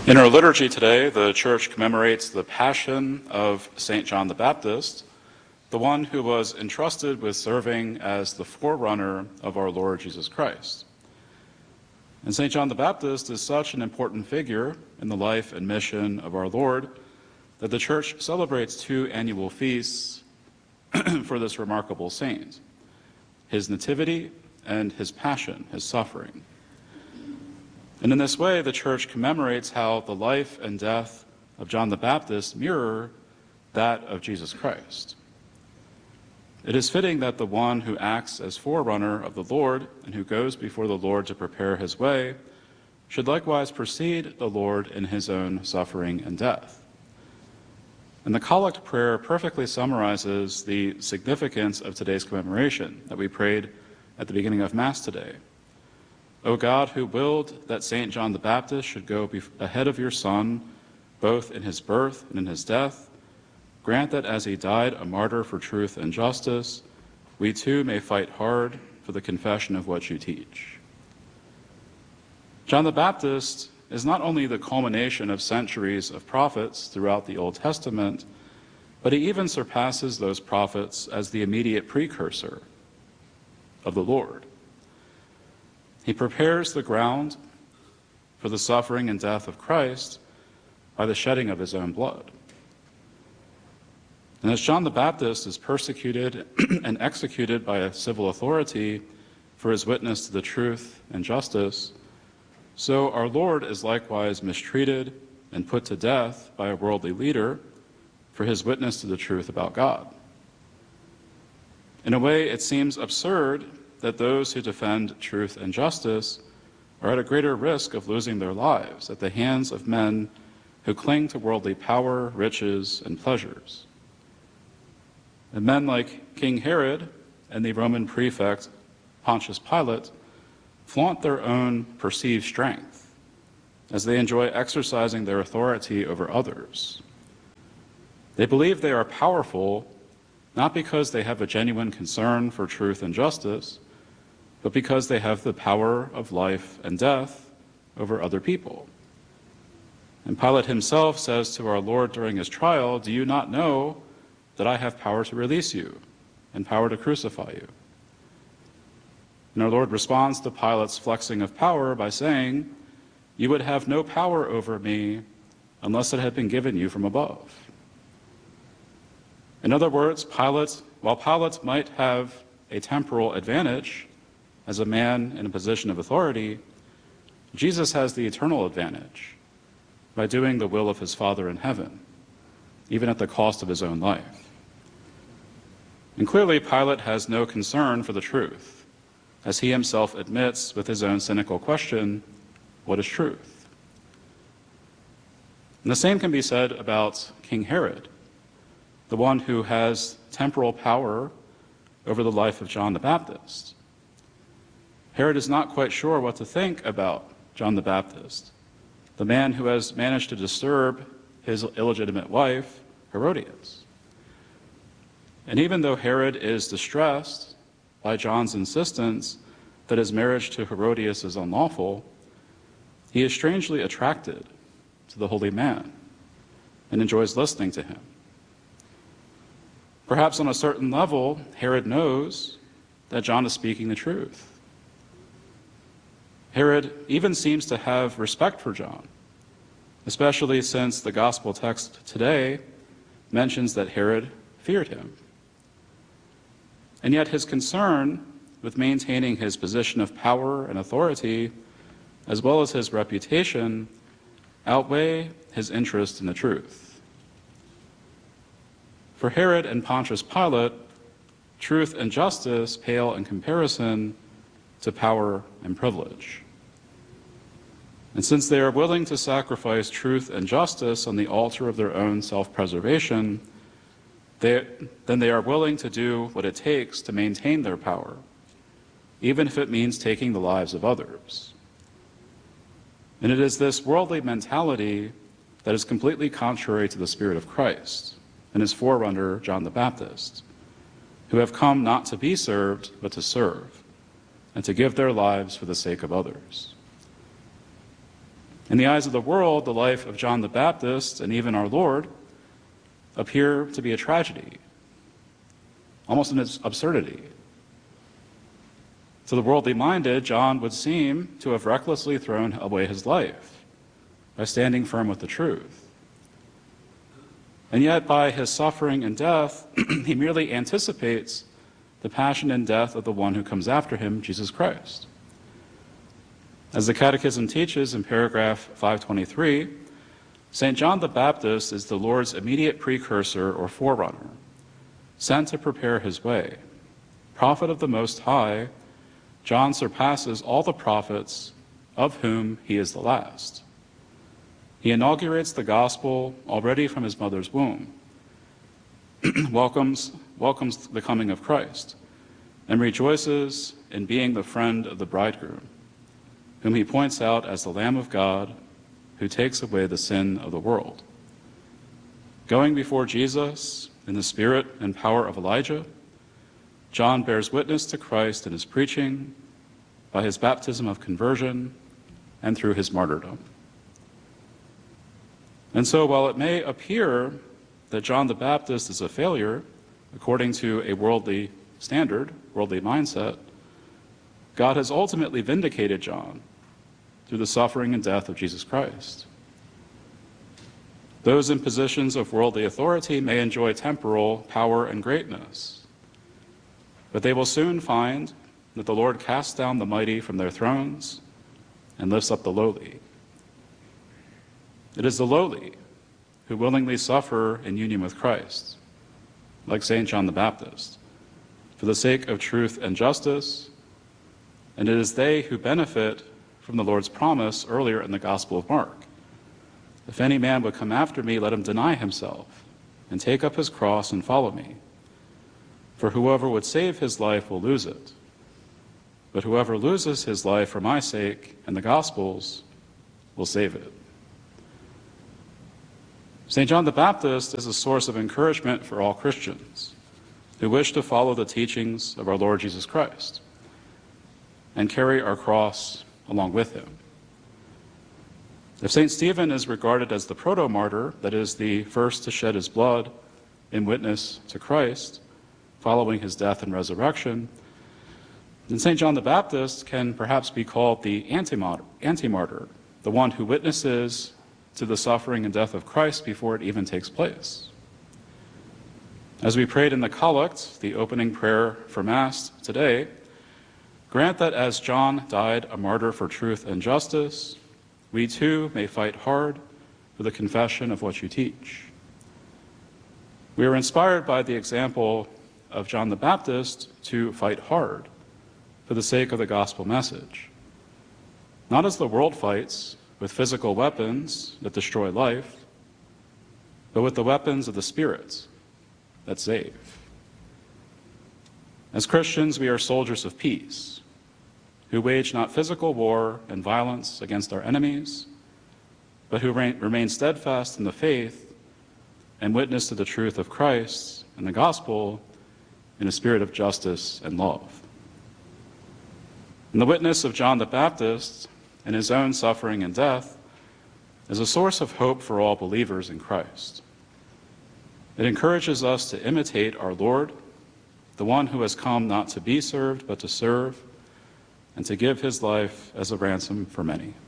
In our liturgy today, the Church commemorates the Passion of St. John the Baptist, the one who was entrusted with serving as the forerunner of our Lord Jesus Christ. And St. John the Baptist is such an important figure in the life and mission of our Lord that the Church celebrates 2 annual feasts for this remarkable saint: his nativity and his passion, his suffering. And in this way, the Church commemorates how the life and death of John the Baptist mirror that of Jesus Christ. It is fitting that the one who acts as forerunner of the Lord and who goes before the Lord to prepare his way should likewise precede the Lord in his own suffering and death. And the Collect prayer perfectly summarizes the significance of today's commemoration that we prayed at the beginning of Mass today. O God, who willed that St. John the Baptist should go ahead of your Son, both in his birth and in his death, grant that as he died a martyr for truth and justice, we too may fight hard for the confession of what you teach. John the Baptist is not only the culmination of centuries of prophets throughout the Old Testament, but he even surpasses those prophets as the immediate precursor of the Lord. He prepares the ground for the suffering and death of Christ by the shedding of his own blood. And as John the Baptist is persecuted and executed by a civil authority for his witness to the truth and justice, so our Lord is likewise mistreated and put to death by a worldly leader for his witness to the truth about God. In a way, it seems absurd that those who defend truth and justice are at a greater risk of losing their lives at the hands of men who cling to worldly power, riches, and pleasures. And men like King Herod and the Roman prefect Pontius Pilate flaunt their own perceived strength as they enjoy exercising their authority over others. They believe they are powerful not because they have a genuine concern for truth and justice, but because they have the power of life and death over other people. And Pilate himself says to our Lord during his trial, "Do you not know that I have power to release you and power to crucify you?" And our Lord responds to Pilate's flexing of power by saying, "You would have no power over me unless it had been given you from above." In other words, while Pilate might have a temporal advantage as a man in a position of authority, Jesus has the eternal advantage by doing the will of his Father in heaven, even at the cost of his own life. And clearly, Pilate has no concern for the truth, as he himself admits with his own cynical question, what is truth? And the same can be said about King Herod, the one who has temporal power over the life of John the Baptist. Herod is not quite sure what to think about John the Baptist, the man who has managed to disturb his illegitimate wife, Herodias. And even though Herod is distressed by John's insistence that his marriage to Herodias is unlawful, he is strangely attracted to the holy man and enjoys listening to him. Perhaps on a certain level, Herod knows that John is speaking the truth. Herod even seems to have respect for John, especially since the gospel text today mentions that Herod feared him. And yet his concern with maintaining his position of power and authority, as well as his reputation, outweigh his interest in the truth. For Herod and Pontius Pilate, truth and justice pale in comparison to power and privilege. And since they are willing to sacrifice truth and justice on the altar of their own self-preservation, then they are willing to do what it takes to maintain their power, even if it means taking the lives of others. And it is this worldly mentality that is completely contrary to the Spirit of Christ and his forerunner, John the Baptist, who have come not to be served, but to serve, and to give their lives for the sake of others. In the eyes of the world, the life of John the Baptist and even our Lord appear to be a tragedy, almost an absurdity. To the worldly minded, John would seem to have recklessly thrown away his life by standing firm with the truth. And yet, by his suffering and death, he merely anticipates the passion and death of the one who comes after him, Jesus Christ. As the Catechism teaches in paragraph 523, St. John the Baptist is the Lord's immediate precursor or forerunner, sent to prepare his way. Prophet of the Most High, John surpasses all the prophets, of whom he is the last. He inaugurates the gospel already from his mother's womb, welcomes the coming of Christ, and rejoices in being the friend of the bridegroom, whom he points out as the Lamb of God who takes away the sin of the world. Going before Jesus in the spirit and power of Elijah, John bears witness to Christ in his preaching, by his baptism of conversion, and through his martyrdom. And so, while it may appear that John the Baptist is a failure, according to a worldly standard, worldly mindset, God has ultimately vindicated John through the suffering and death of Jesus Christ. Those in positions of worldly authority may enjoy temporal power and greatness, but they will soon find that the Lord casts down the mighty from their thrones and lifts up the lowly. It is the lowly who willingly suffer in union with Christ, like St. John the Baptist, for the sake of truth and justice, and it is they who benefit from the Lord's promise earlier in the Gospel of Mark. If any man would come after me, let him deny himself and take up his cross and follow me. For whoever would save his life will lose it, but whoever loses his life for my sake and the Gospel's will save it. St. John the Baptist is a source of encouragement for all Christians who wish to follow the teachings of our Lord Jesus Christ and carry our cross along with him. If St. Stephen is regarded as the proto-martyr, that is, the first to shed his blood in witness to Christ following his death and resurrection, then St. John the Baptist can perhaps be called the anti-martyr, the one who witnesses to the suffering and death of Christ before it even takes place. As we prayed in the Collect, the opening prayer for Mass today, grant that as John died a martyr for truth and justice, we too may fight hard for the confession of what you teach. We are inspired by the example of John the Baptist to fight hard for the sake of the gospel message, not as the world fights, with physical weapons that destroy life, but with the weapons of the Spirit that save. As Christians, we are soldiers of peace, who wage not physical war and violence against our enemies, but who remain steadfast in the faith and witness to the truth of Christ and the gospel in a spirit of justice and love. And the witness of John the Baptist and his own suffering and death is a source of hope for all believers in Christ. It encourages us to imitate our Lord, the one who has come not to be served, but to serve, and to give his life as a ransom for many.